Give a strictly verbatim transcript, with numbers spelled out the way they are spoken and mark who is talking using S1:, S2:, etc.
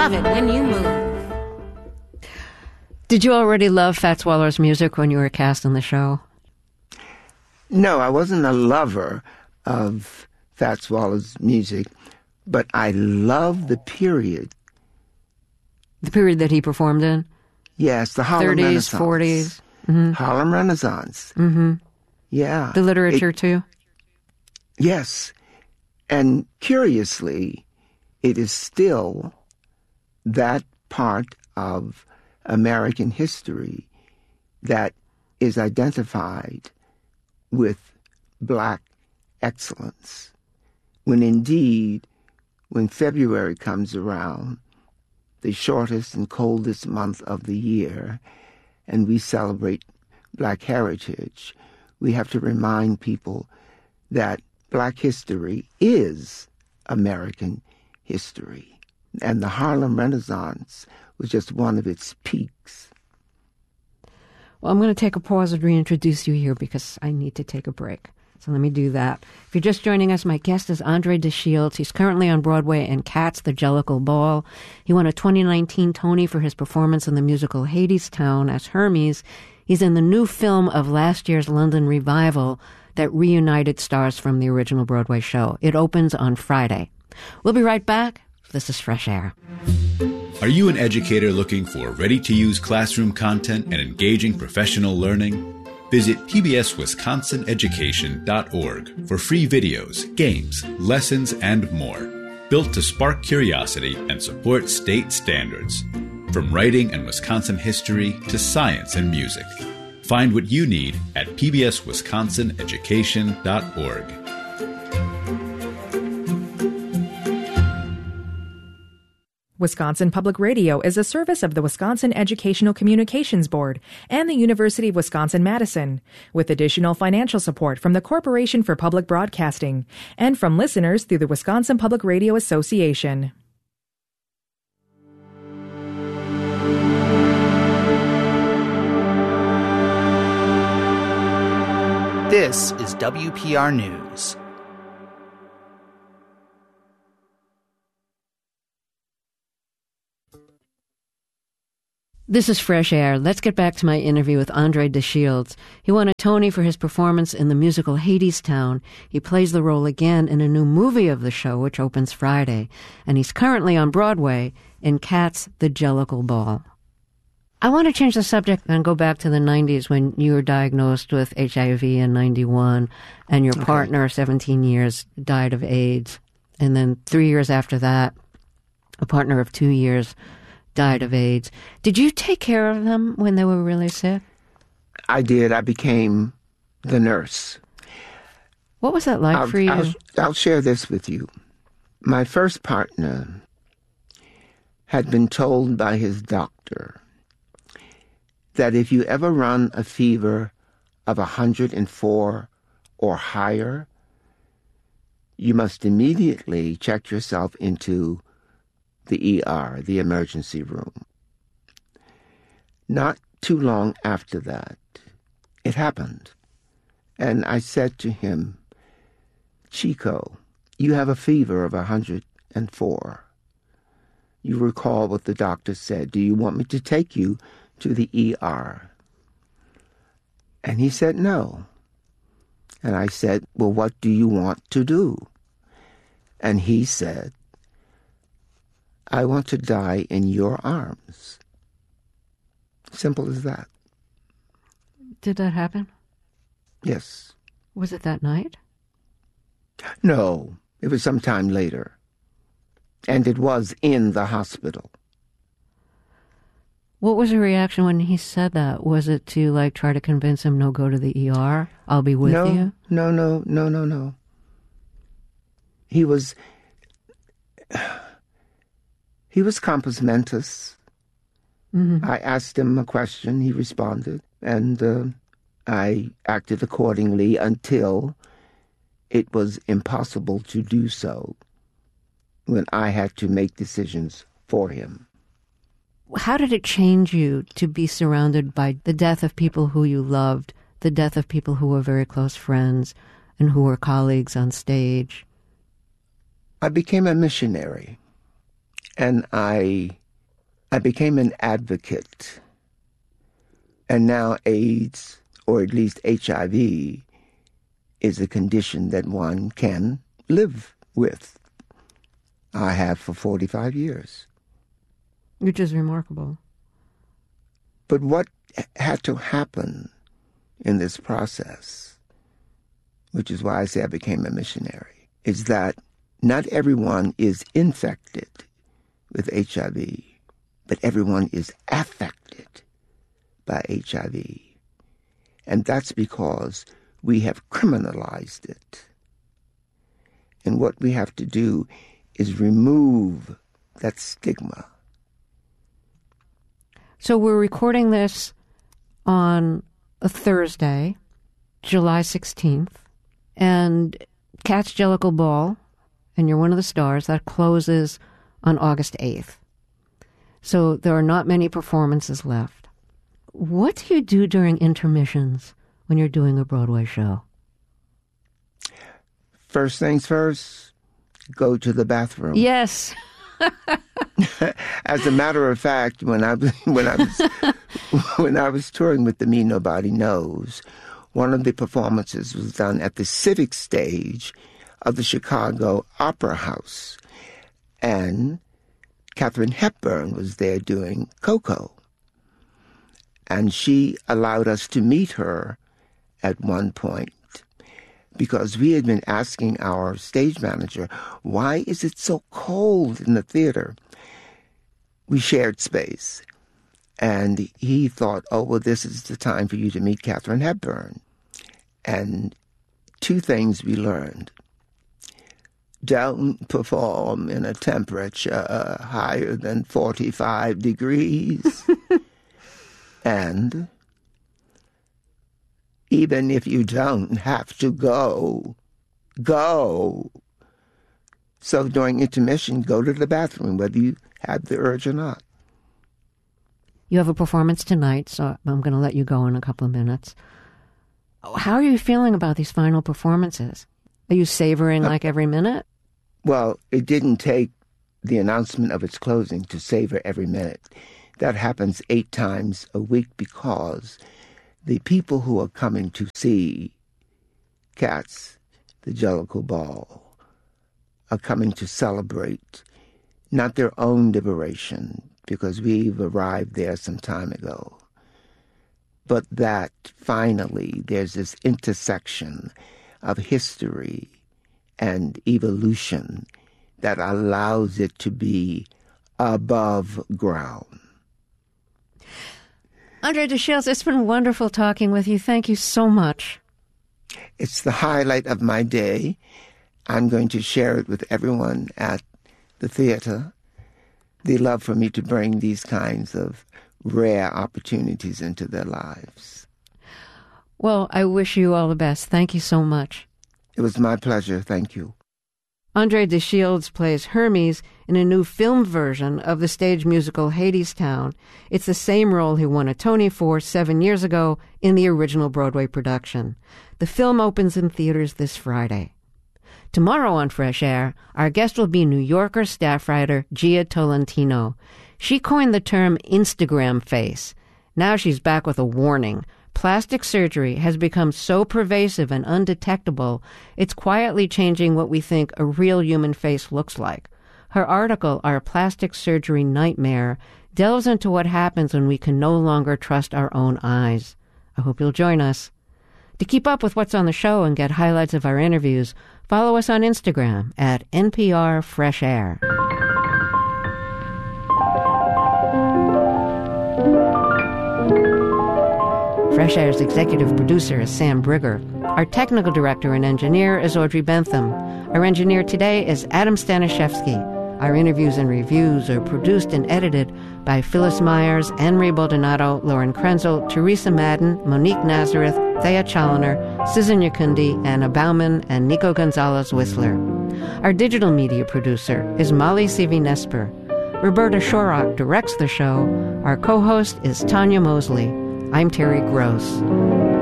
S1: love it when you move.
S2: Did you already love Fats Waller's music when you were cast in the show?
S3: No, I wasn't a lover of Fats Waller's music, but I love the period.
S2: The period that he performed in?
S3: Yes, the Harlem
S2: thirties,
S3: Renaissance.
S2: forties. Mm-hmm.
S3: Harlem Renaissance.
S2: Mm-hmm.
S3: Yeah.
S2: The literature,
S3: it,
S2: too?
S3: Yes. And curiously, it is still that part of American history that is identified with black excellence. When indeed, when February comes around, the shortest and coldest month of the year, and we celebrate black heritage, we have to remind people that black history is American history. And the Harlem Renaissance was just one of its peaks.
S2: Well, I'm going to take a pause and reintroduce you here because I need to take a break. So let me do that. If you're just joining us, my guest is Andre de Shields. He's currently on Broadway in Cats, the Jellicle Ball. He won a twenty nineteen Tony for his performance in the musical Hadestown as Hermes. He's in the new film of last year's London revival that reunited stars from the original Broadway show. It opens on Friday. We'll be right back. This is Fresh Air.
S4: Are you an educator looking for ready-to-use classroom content and engaging professional learning? Visit P B S Wisconsin Education dot org for free videos, games, lessons, and more, built to spark curiosity and support state standards. From writing and Wisconsin history to science and music. Find what you need at P B S Wisconsin Education dot org.
S5: Wisconsin Public Radio is a service of the Wisconsin Educational Communications Board and the University of Wisconsin-Madison, with additional financial support from the Corporation for Public Broadcasting and from listeners through the Wisconsin Public Radio Association.
S6: This is W P R News.
S2: This is Fresh Air. Let's get back to my interview with Andre de Shields. He won a Tony for his performance in the musical Hadestown. He plays the role again in a new movie of the show, which opens Friday. And he's currently on Broadway in Cats, the Jellicle Ball. I want to change the subject and go back to the nineties when you were diagnosed with H I V in ninety-one, and your okay. partner, seventeen years, died of AIDS. And then three years after that, a partner of two years died of AIDS. Did you take care of them when they were really sick?
S3: I did. I became the nurse.
S2: What was that like
S3: I'll,
S2: for you?
S3: I'll, I'll share this with you. My first partner had been told by his doctor that if you ever run a fever of one hundred four or higher, you must immediately check yourself into the E R, the emergency room. Not too long after that, it happened. And I said to him, Chico, you have a fever of one hundred four. You recall what the doctor said. Do you want me to take you to the E R? And he said no. And I said, well, what do you want to do? And he said, I want to die in your arms. Simple as that.
S2: Did that happen?
S3: Yes.
S2: Was it that night?
S3: No, it was some time later. And it was in the hospital.
S2: What was your reaction when he said that? Was it to, like, try to convince him, no, go to the E R? I'll be with
S3: no,
S2: you?
S3: No, no, no, no, no. He was... He was compos mentis. Mm-hmm. I asked him a question, he responded, and uh, I acted accordingly until it was impossible to do so when I had to make decisions for him.
S2: How did it change you to be surrounded by the death of people who you loved, the death of people who were very close friends and who were colleagues on stage?
S3: I became a missionary. And I, I became an advocate. And now AIDS, or at least H I V, is a condition that one can live with. I have for forty-five years.
S2: Which is remarkable.
S3: But what had to happen in this process, which is why I say I became a missionary, is that not everyone is infected with H I V, but everyone is affected by H I V. And that's because we have criminalized it. And what we have to do is remove that stigma.
S2: So we're recording this on a Thursday, July sixteenth, and Cat's Jellicle Ball, and you're one of the stars, that closes on August eighth. So there are not many performances left. What do you do during intermissions when you're doing a Broadway show?
S3: First things first, go to the bathroom.
S2: Yes.
S3: As a matter of fact, when I was when I was when I was touring with the Me Nobody Knows, one of the performances was done at the Civic Stage of the Chicago Opera House, and Katharine Hepburn was there doing Coco, and she allowed us to meet her at one point, because we had been asking our stage manager, why is it so cold in the theater? We shared space. And he thought, oh, well, this is the time for you to meet Katharine Hepburn. And two things we learned. Don't perform in a temperature higher than forty-five degrees. And even if you don't have to go, go. So during intermission, go to the bathroom, whether you have the urge or not.
S2: You have a performance tonight, so I'm going to let you go in a couple of minutes. How are you feeling about these final performances? Are you savoring like every minute?
S3: Well, it didn't take the announcement of its closing to savor every minute. That happens eight times a week because the people who are coming to see Cats, the Jellicle Ball, are coming to celebrate not their own liberation, because we've arrived there some time ago, but that finally there's this intersection of history and evolution that allows it to be above ground.
S2: Andre de Shields, it's been wonderful talking with you. Thank you so much.
S3: It's the highlight of my day. I'm going to share it with everyone at the theater, the love for me to bring these kinds of rare opportunities into their lives.
S2: Well, I wish you all the best. Thank you so much.
S3: It was my pleasure. Thank you.
S2: Andre de Shields plays Hermes in a new film version of the stage musical Hadestown. It's the same role he won a Tony for seven years ago in the original Broadway production. The film opens in theaters this Friday. Tomorrow on Fresh Air, our guest will be New Yorker staff writer Gia Tolentino. She coined the term Instagram face. Now she's back with a warning. Plastic surgery has become so pervasive and undetectable, it's quietly changing what we think a real human face looks like. Her article, Our Plastic Surgery Nightmare, delves into what happens when we can no longer trust our own eyes. I hope you'll join us. To keep up with what's on the show and get highlights of our interviews, follow us on Instagram at N P R Fresh Air. Fresh Air's executive producer is Sam Brigger. Our technical director and engineer is Audrey Bentham. Our engineer today is Adam Staniszewski. Our interviews and reviews are produced and edited by Phyllis Myers, Anne-Marie Baldonado, Lauren Krenzel, Teresa Madden, Monique Nazareth, Thea Challoner, Susan Yakundi, Anna Bauman, and Nico Gonzalez-Whistler. Our digital media producer is Molly Sivi-Nesper. Roberta Shorrock directs the show. Our co-host is Tanya Mosley. I'm Terry Gross.